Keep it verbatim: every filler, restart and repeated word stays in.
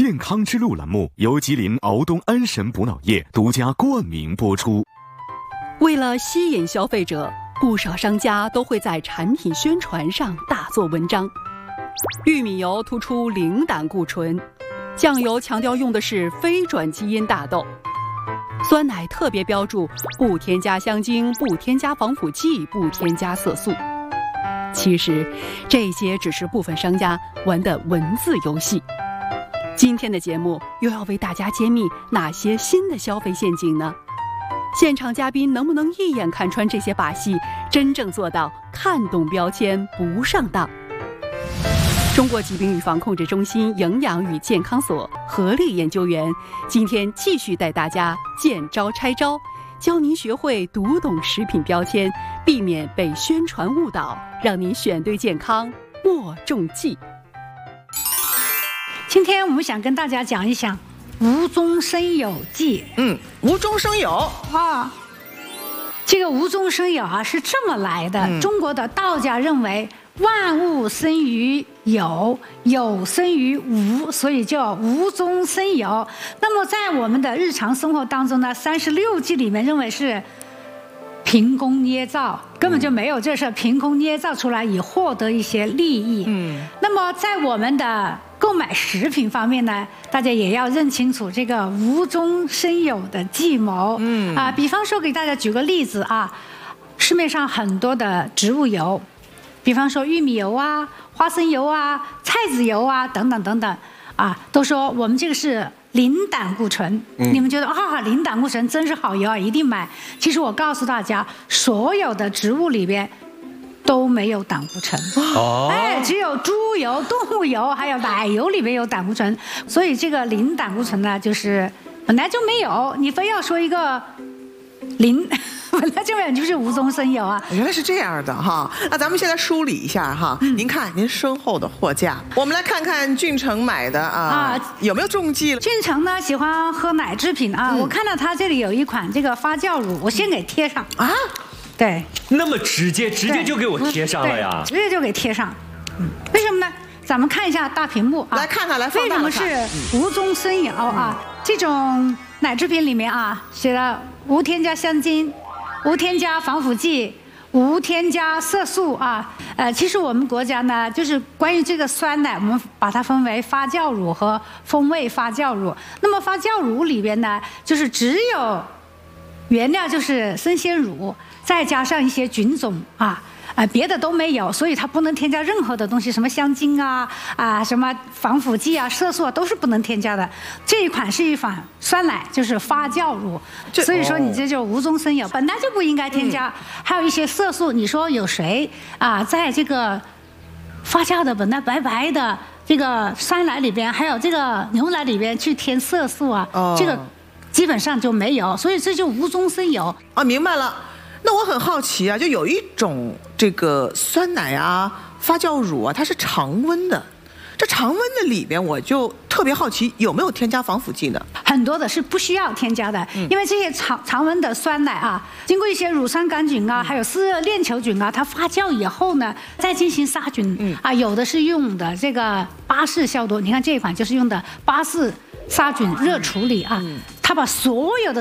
健康之路栏目由吉林敖东安神补脑液独家冠名播出。 为了吸引消费者，不少商家都会在产品宣传上大做文章。玉米油突出零胆固醇，酱油强调用的是非转基因大豆，酸奶特别标注不添加香精、不添加防腐剂、不添加色素。其实，这些只是部分商家玩的文字游戏。今天的节目又要为大家揭秘哪些新的消费陷阱呢？现场嘉宾能不能一眼看穿这些把戏，真正做到看懂标签不上当？中国疾病预防控制中心营养与健康所何丽研究员今天继续带大家见招拆招，教您学会读懂食品标签，避免被宣传误导，让您选对健康，莫中计。 今天我们想跟大家讲一讲无中生有剂。 嗯，无中生有啊，这个无中生有啊是这么来的。嗯、中国的道家认为万物生于有，有生于无，所以叫无中生有。那么在我们的日常生活当中呢，三十六计里面认为是凭空捏造，根本就没有这事，凭空捏造出来以获得一些利益。嗯，那么在我们的购买食品方面呢，大家也要认清楚这个无中生有的计谋。嗯啊，比方说给大家举个例子啊，市面上很多的植物油，比方说玉米油啊、花生油啊、菜籽油啊等等等等啊，都说我们这个是零胆固醇。嗯、你们觉得啊，零胆固醇真是好油啊，一定买。其实我告诉大家，所有的植物里边都没有胆固醇。哦，哎，只有猪油、动物油还有奶油里面有胆固醇。所以这个零胆固醇呢，就是本来就没有，你非要说一个零。本来就没有，就是无中生有啊！ 原来是这样的哈。那咱们现在梳理一下哈。嗯、您看您身后的货架，我们来看看俊成买的啊，啊有没有中计了？ 俊成呢喜欢喝奶制品啊，嗯、我看到他这里有一款这个发酵乳，我先给贴上啊。对， 那么直接直接就给我贴上了呀？ 直接就给贴上。嗯，为什么呢？咱们看一下大屏幕啊， 来看看来放大为什么是无中生有啊？嗯、这种奶制品里面啊，写了无添加香精。无添加防腐剂，无添加色素啊。呃，其实我们国家呢，就是关于这个酸奶，我们把它分为发酵乳和风味发酵乳。那么发酵乳里边呢，就是只有原料就是生鲜乳，再加上一些菌种啊。啊、呃，别的都没有，所以它不能添加任何的东西，什么香精啊啊，什么防腐剂啊、色素啊，都是不能添加的。这一款是一款酸奶，就是发酵乳，所以说你这就无中生有，本来就不应该添加。嗯、还有一些色素，你说有谁啊，在这个发酵的本来白白的这个酸奶里边，还有这个牛奶里边去添色素啊？哦、这个基本上就没有，所以这就无中生有。 啊，明白了。那我很好奇啊，就有一种这个酸奶啊、发酵乳啊，它是常温的。这常温的里边，我就特别好奇有没有添加防腐剂呢？ 很多的是不需要添加的，嗯、因为这些常常温的酸奶啊，经过一些乳酸杆菌啊，嗯、还有丝热链球菌啊，它发酵以后呢，再进行杀菌。嗯、啊，有的是用的这个巴氏消毒，你看这一款就是用的巴氏杀菌热处理啊，嗯、它把所有的